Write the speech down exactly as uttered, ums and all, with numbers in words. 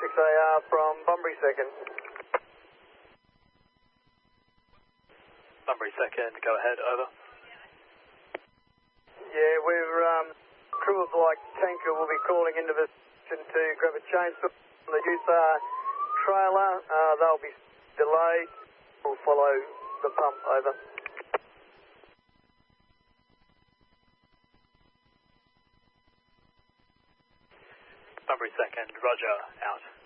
six A R from Bunbury second. Bunbury second, go ahead, over. Yeah, we're, um, crew of light tanker will be calling into the station to grab a chainsaw from the U S A R trailer. Uh, they'll be delayed. We'll follow the pump, over. Bunbury second, roger, out.